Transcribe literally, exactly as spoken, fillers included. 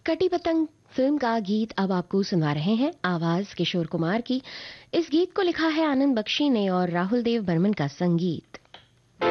कटी पतंग फिल्म का गीत अब आपको सुना रहे हैं, आवाज किशोर कुमार की। इस गीत को लिखा है आनंद बख्शी ने और राहुल देव बर्मन का संगीत।